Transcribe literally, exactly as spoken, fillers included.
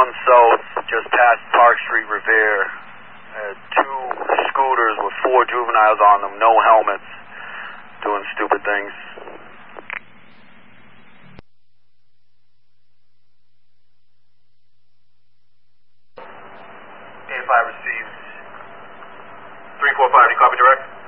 one south, just past Park Street, Revere. Uh, two scooters with four juveniles on them, no helmets, doing stupid things. A five receives three four five, do you copy direct?